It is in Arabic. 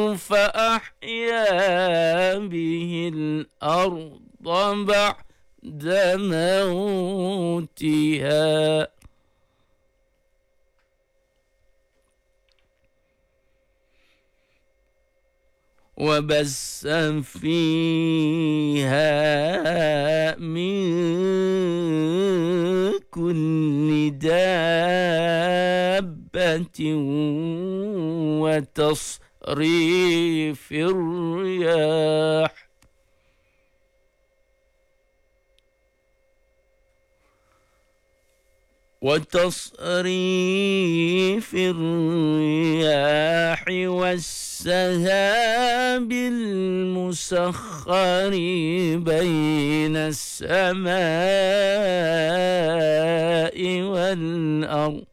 فأحيا به الأرض بعد موتها وبث فيها من كل دابة وتصريف الرياح والسهاب المسخر بين السماء والأرض